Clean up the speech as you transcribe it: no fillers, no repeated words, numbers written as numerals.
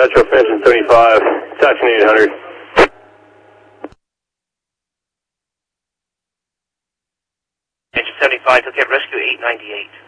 Metro for engine 75, attaching 800. Engine 75, okay, rescue 898.